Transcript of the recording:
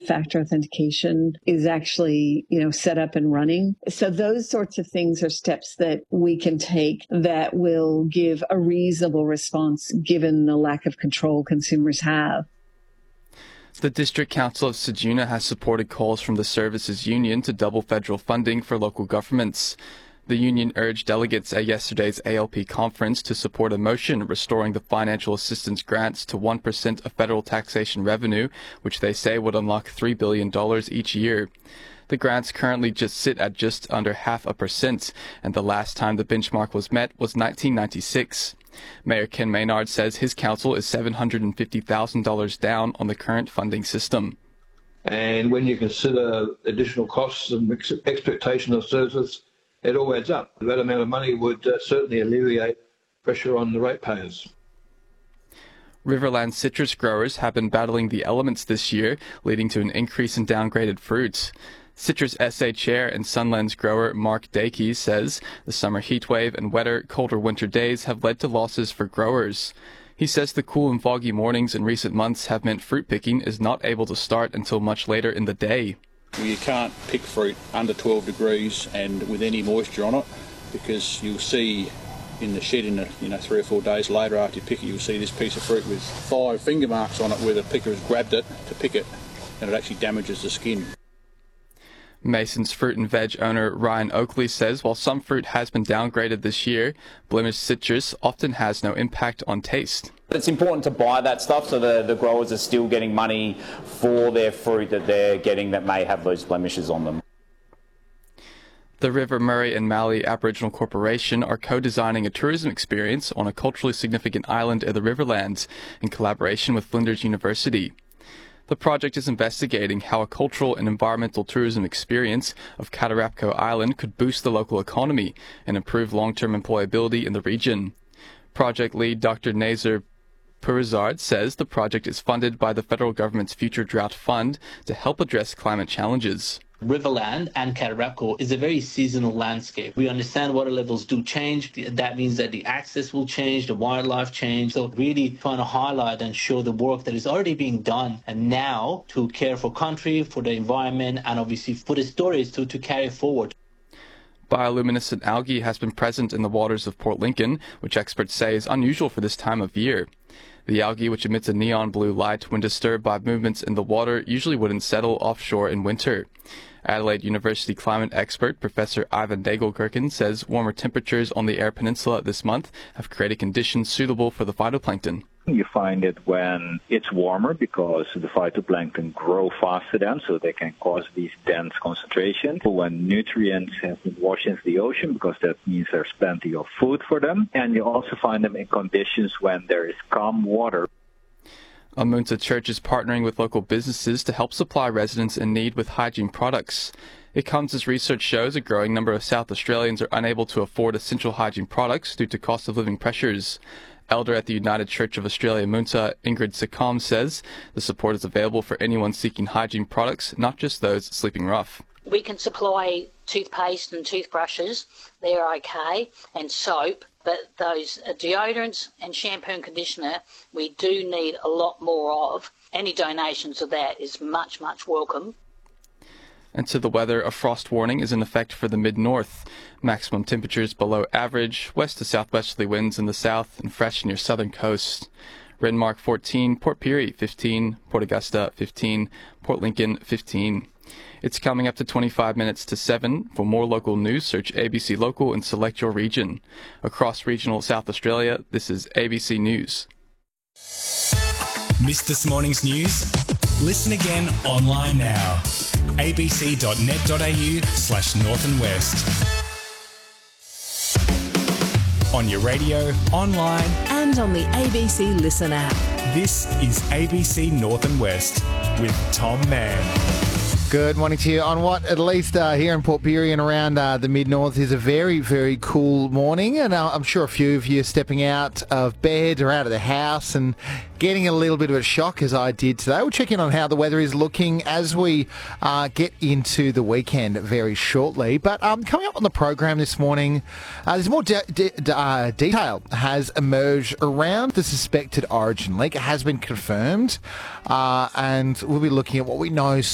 factor authentication is actually, set up and running. So those sorts of things are steps that we can take that will give a reasonable response given the lack of control consumers have. The District Council of Ceduna has supported calls from the Services Union to double federal funding for local governments. The union urged delegates at yesterday's ALP conference to support a motion restoring the financial assistance grants to 1% of federal taxation revenue, which they say would unlock $3 billion each year. The grants currently just sit at just under 0.5%, and the last time the benchmark was met was 1996. Mayor Ken Maynard says his council is $750,000 down on the current funding system. And when you consider additional costs and expectation of services, it all adds up. That amount of money would certainly alleviate pressure on the ratepayers. Riverland citrus growers have been battling the elements this year, leading to an increase in downgraded fruits. Citrus SA chair and Sunlands grower Mark Dakey says the summer heatwave and wetter, colder winter days have led to losses for growers. He says the cool and foggy mornings in recent months have meant fruit picking is not able to start until much later in the day. You can't pick fruit under 12 degrees and with any moisture on it, because you'll see in the shed 3 or 4 days later after you pick it, you'll see this piece of fruit with 5 finger marks on it where the picker has grabbed it to pick it, and it actually damages the skin. Mason's fruit and veg owner Ryan Oakley says while some fruit has been downgraded this year, blemished citrus often has no impact on taste. It's important to buy that stuff so the growers are still getting money for their fruit that they're getting that may have those blemishes on them. The River Murray and Mallee Aboriginal Corporation are co-designing a tourism experience on a culturally significant island in the Riverlands in collaboration with Flinders University. The project is investigating how a cultural and environmental tourism experience of Catarapco Island could boost the local economy and improve long-term employability in the region. Project lead Dr. Nazar Purizard says the project is funded by the federal government's Future Drought Fund to help address climate challenges. Riverland and Catarapco is a very seasonal landscape. We understand water levels do change. That means that the access will change, the wildlife change. So really trying to highlight and show the work that is already being done and now to care for country, for the environment, and obviously for the stories to carry forward. Bioluminescent algae has been present in the waters of Port Lincoln, which experts say is unusual for this time of year. The algae, which emits a neon blue light when disturbed by movements in the water, usually wouldn't settle offshore in winter. Adelaide University climate expert Professor Ivan Nagelkirchen says warmer temperatures on the Eyre Peninsula this month have created conditions suitable for the phytoplankton. You find it when it's warmer because the phytoplankton grow faster then, so they can cause these dense concentrations. When nutrients have been washed into the ocean, because that means there's plenty of food for them. And you also find them in conditions when there is calm water. Amunta Church is partnering with local businesses to help supply residents in need with hygiene products. It comes as research shows a growing number of South Australians are unable to afford essential hygiene products due to cost of living pressures. Elder at the United Church of Australia Amunta, Ingrid Sakam, says the support is available for anyone seeking hygiene products, not just those sleeping rough. We can supply toothpaste and toothbrushes, they're okay, and soap, but those deodorants and shampoo and conditioner we do need a lot more of. Any donations of that is much, much welcome. And to the weather, a frost warning is in effect for the mid-north. Maximum temperatures below average, west to southwesterly winds in the south and fresh near southern coast. Renmark 14, Port Pirie 15, Port Augusta 15, Port Lincoln 15. It's coming up to 25 minutes to 7. For more local news, search ABC Local and select your region. Across regional South Australia, this is ABC News. Missed this morning's news? Listen again online now. abc.net.au/north and west. On your radio, online, and on the ABC Listen app. This is ABC North and West with Tom Mann. Good morning to you on what, at least here in Port Pirie and around the mid-north, is a very, very cool morning. And I'm sure a few of you are stepping out of bed or out of the house and getting a little bit of a shock, as I did today. We'll check in on how the weather is looking as we get into the weekend very shortly. But coming up on the program this morning, there's more detail has emerged around the suspected origin leak. It has been confirmed, and we'll be looking at what we know